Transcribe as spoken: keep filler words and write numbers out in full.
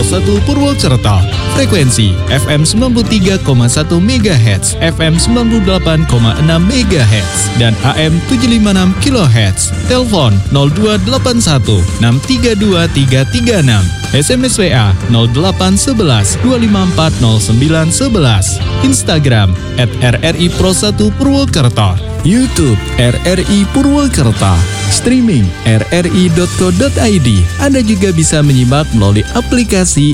satu Purwokerto. Frekuensi F M sembilan puluh tiga koma satu megahertz, F M sembilan puluh delapan koma enam megahertz, dan A M tujuh lima enam kilohertz. Telepon nol dua delapan satu enam tiga dua tiga tiga enam. S M S W A nol delapan satu satu dua lima empat nol sembilan satu satu. Instagram at R R I Pro satu Purwokerto. YouTube R R I Purwokerto. Streaming r r i dot co dot i d. Anda juga bisa menyimak melalui aplikasi